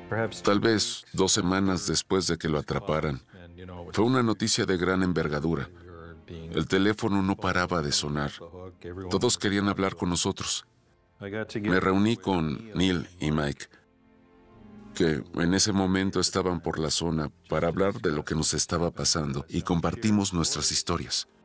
Tal vez 2 semanas después de que lo atraparan. Fue una noticia de gran envergadura. El teléfono no paraba de sonar. Todos querían hablar con nosotros. Me reuní con Neil y Mike, que en ese momento estaban por la zona, para hablar de lo que nos estaba pasando, y compartimos nuestras historias.